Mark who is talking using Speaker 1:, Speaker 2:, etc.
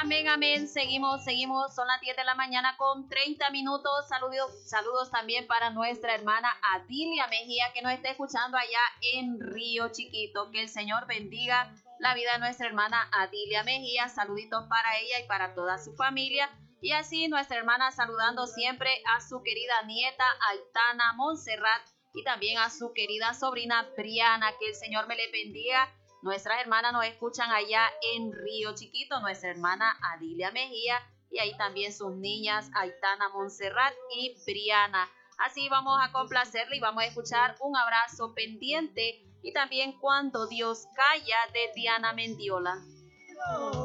Speaker 1: Amén, amén. Seguimos. Son las 10 de la mañana con 30 minutos. Saludos también para nuestra hermana Adilia Mejía, que nos está escuchando allá en Río Chiquito. Que el Señor bendiga la vida de nuestra hermana Adilia Mejía. Saluditos para ella y para toda su familia. Y así nuestra hermana saludando siempre a su querida nieta Aitana Montserrat y también a su querida sobrina Briana. Que el Señor me le bendiga. Nuestras hermanas nos escuchan allá en Río Chiquito, nuestra hermana Adilia Mejía y ahí también sus niñas Aitana Montserrat y Briana. Así vamos a complacerle y vamos a escuchar Un Abrazo Pendiente y también Cuando Dios Calla de Diana Mendiola.